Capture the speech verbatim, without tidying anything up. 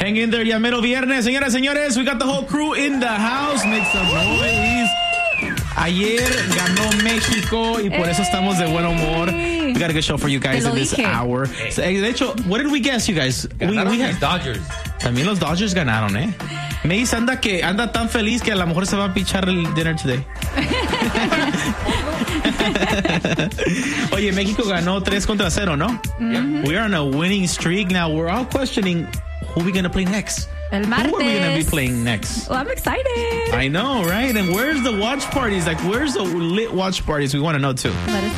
Hang in there, ya mero viernes. Señoras, señores, we got the whole crew in the house. Make some noise. Ayer ganó México y por eso estamos de buen humor. We got a good show for you guys in this dije. hour. So, de hecho, what did we guess, you guys? We, we Ganaron had, los Dodgers. También los Dodgers ganaron, ¿eh? Mace anda que anda tan feliz que a lo mejor se va a pichar el dinner today. Oye, México ganó tres contra cero, ¿no? Mm-hmm. We are on a winning streak now. We're all questioning who we gonna play next. El Who are we gonna be martes. playing next? Well, I'm excited. I know, right? And where's the watch parties? Like, where's the lit watch parties? We want to know too. Let us